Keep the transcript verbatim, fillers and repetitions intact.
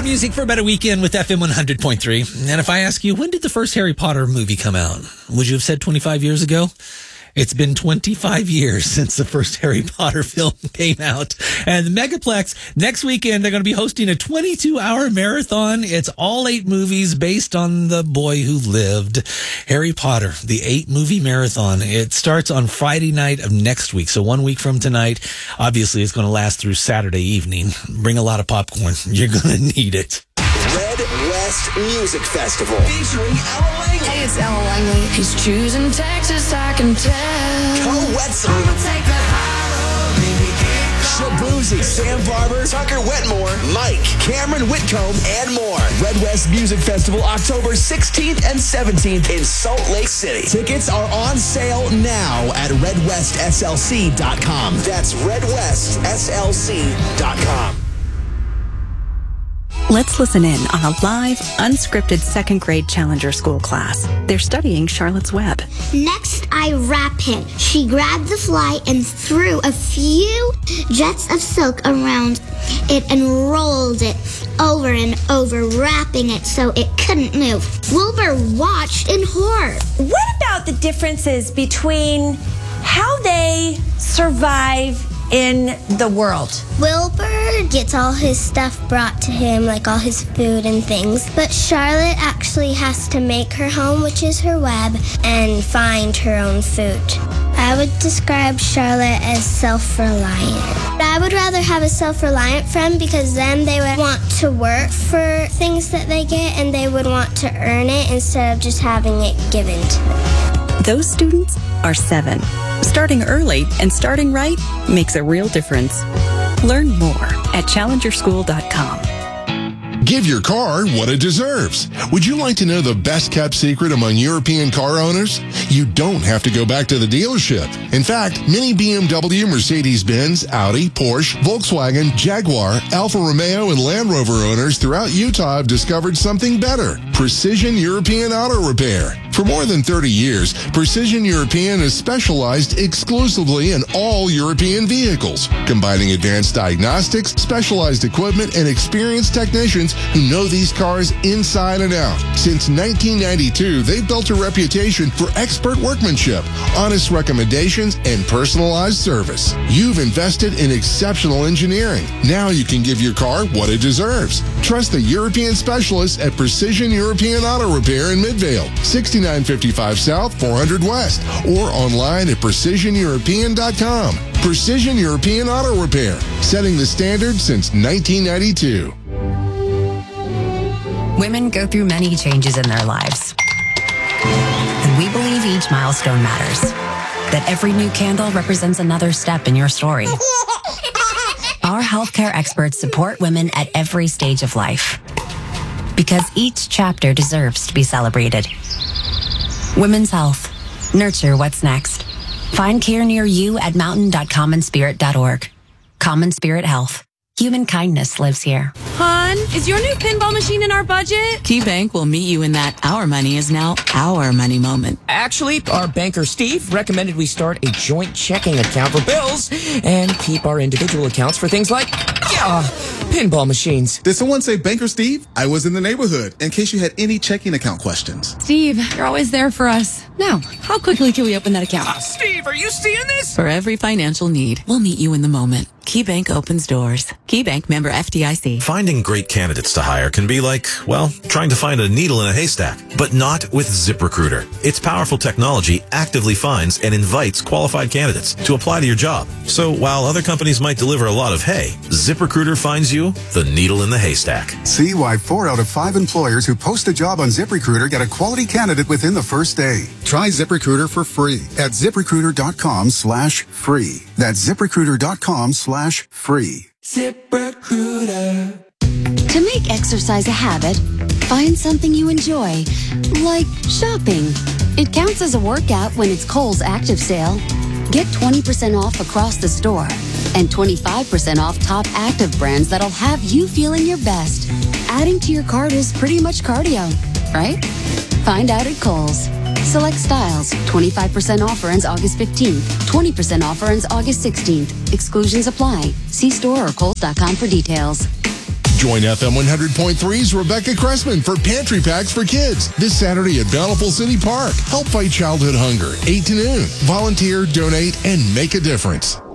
More music for a better weekend with F M one hundred point three. And if I ask you, when did the first Harry Potter movie come out? Would you have said twenty-five years ago? It's been twenty-five years since the first Harry Potter film came out. And the Megaplex, next weekend, they're going to be hosting a twenty-two hour marathon. It's all eight movies based on the boy who lived. Harry Potter, the eight movie marathon. It starts on Friday night of next week. So one week from tonight. Obviously, it's going to last through Saturday evening. Bring a lot of popcorn. You're going to need it. Red West Music Festival featuring Ella Langley. Hey, it's Ella Langley. He's choosing Texas, I can tell. Co Wetzel. I'ma take the high road, baby. Shabuzi, Sam Barber, Tucker Wetmore, Mike, Cameron Whitcomb, and more. Red West Music Festival, October sixteenth and seventeenth in Salt Lake City. Tickets are on sale now at red west s l c dot com. That's red west s l c dot com. Let's listen in on a live, unscripted second grade Challenger School class. They're studying Charlotte's Web. Next, I wrap him. She grabbed the fly and threw a few jets of silk around it and rolled it over and over, wrapping it so it couldn't move. Wilbur watched in horror. What about the differences between how they survive in the world? Wilbur gets all his stuff brought to him, like all his food and things. But Charlotte actually has to make her home, which is her web, and find her own food. I would describe Charlotte as self-reliant. I would rather have a self-reliant friend because then they would want to work for things that they get and they would want to earn it instead of just having it given to them. Those students are seven. Starting early and starting right makes a real difference. Learn more at challenger school dot com. Give your car what it deserves. Would you like to know the best-kept secret among European car owners? You don't have to go back to the dealership. In fact, many B M W, Mercedes-Benz, Audi, Porsche, Volkswagen, Jaguar, Alfa Romeo, and Land Rover owners throughout Utah have discovered something better: Precision European Auto Repair. For more than thirty years, Precision European has specialized exclusively in all European vehicles, combining advanced diagnostics, specialized equipment, and experienced technicians who know these cars inside and out. Since nineteen ninety-two, they've built a reputation for expert workmanship, honest recommendations, and personalized service. You've invested in exceptional engineering. Now you can give your car what it deserves. Trust the European specialists at Precision European Auto Repair in Midvale, sixty-nine fifty-five South, four hundred West, or online at precision european dot com. Precision European Auto Repair, setting the standard since nineteen ninety-two. Women go through many changes in their lives. And we believe each milestone matters. That every new candle represents another step in your story. Our healthcare experts support women at every stage of life. Because each chapter deserves to be celebrated. Women's health. Nurture what's next. Find care near you at mountain dot common spirit dot org. Common Spirit Health. Human kindness lives here. Hon, is your new pinball machine in our budget? KeyBank will meet you in that our money is now our money moment. Actually, our banker Steve recommended we start a joint checking account for bills and keep our individual accounts for things like, yeah, pinball machines. Did someone say Banker Steve? I was in the neighborhood, in case you had any checking account questions. Steve, you're always there for us. Now, how quickly can we open that account? Uh, Steve, are you seeing this? For every financial need, we'll meet you in the moment. KeyBank opens doors. KeyBank, member F D I C. Finding great candidates to hire can be like, well, trying to find a needle in a haystack, but not with ZipRecruiter. Its powerful technology actively finds and invites qualified candidates to apply to your job. So while other companies might deliver a lot of hay, ZipRecruiter finds you the needle in the haystack. See why four out of five employers who post a job on ZipRecruiter get a quality candidate within the first day. Try ZipRecruiter for free at ziprecruiter dot com slash free. That's ziprecruiter dot com slash free. ZipRecruiter. To make exercise a habit, find something you enjoy, like shopping. It counts as a workout when it's Kohl's Active Sale. Get twenty percent off across the store and twenty-five percent off top active brands that'll have you feeling your best. Adding to your cart is pretty much cardio, right? Find out at Kohl's. Select styles. twenty-five percent offer ends August fifteenth. twenty percent offer ends August sixteenth. Exclusions apply. See store or kohls dot com for details. Join F M one hundred point three's Rebecca Cressman for Pantry Packs for Kids this Saturday at Bountiful City Park. Help fight childhood hunger, eight to noon. Volunteer, donate, and make a difference.